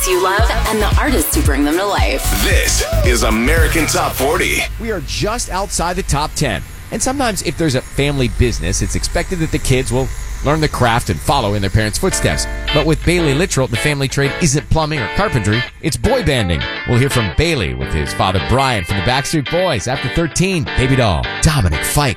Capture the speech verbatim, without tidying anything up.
you love and the artists who bring them to life. This is American Top forty. We are just outside the top ten. And sometimes if there's a family business, it's expected that the kids will learn the craft and follow in their parents' footsteps. But with Bailey Littrell, the family trade isn't plumbing or carpentry, it's boy banding. We'll hear from Bailey with his father Brian from the Backstreet Boys. After thirteen, Baby Doll, Dominic Fike.